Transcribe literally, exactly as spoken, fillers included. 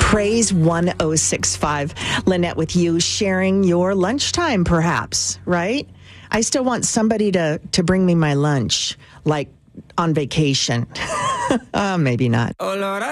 Praise one oh six point five. Lynette with you, sharing your lunchtime, perhaps, right? I still want somebody to, to bring me my lunch, like on vacation. uh, maybe not.